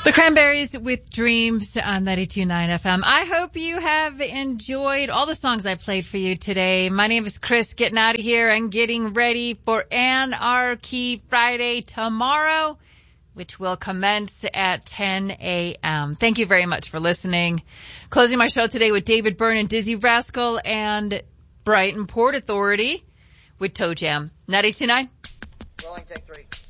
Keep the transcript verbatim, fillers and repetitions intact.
The Cranberries with Dreams on ninety-two point nine F M. I hope you have enjoyed all the songs I played for you today. My name is Chris, getting out of here and getting ready for Anarchy Friday tomorrow, which will commence at ten a.m. Thank you very much for listening. Closing my show today with David Byrne and Dizzy Rascal and Brighton Port Authority with Toe Jam. ninety-two point nine. Rolling take three.